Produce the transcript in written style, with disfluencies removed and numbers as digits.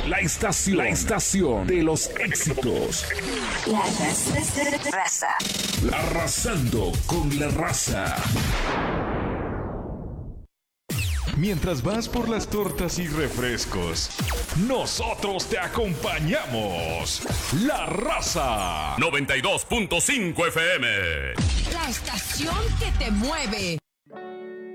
La estación de los éxitos. La raza. Arrasando con la raza. Mientras vas por las tortas y refrescos, nosotros te acompañamos. La Raza 92.5 FM. La estación que te mueve.